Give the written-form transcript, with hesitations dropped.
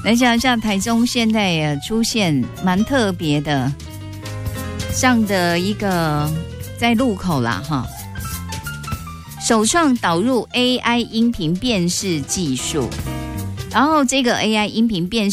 来讲一下台中现在也出现蛮特别的上的一个在路口啦哈，首创导入 AI 音频辨识技术，然后这个 AI 音频辨识